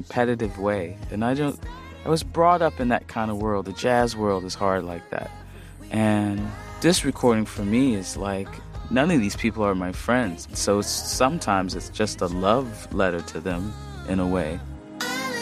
competitive way. And I was brought up in that kind of world. The jazz world is hard like that. And this recording for me is like, none of these people are my friends. So sometimes it's just a love letter to them in a way.